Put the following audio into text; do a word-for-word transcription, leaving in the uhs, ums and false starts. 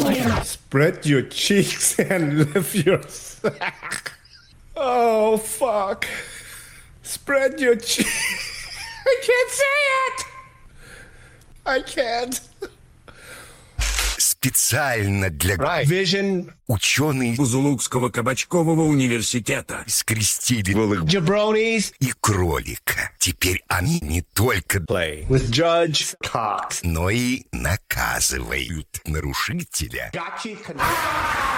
Spread your cheeks and lift your sack. Oh, fuck. Spread your cheeks. I can't say it. I can't. Специально для Right. Vision. ученые Бузулукского кабачкового университета скрестили Jabronis. и кролика. Теперь они не только Play with Judge Cox, но и наказывают нарушителя. Gotcha.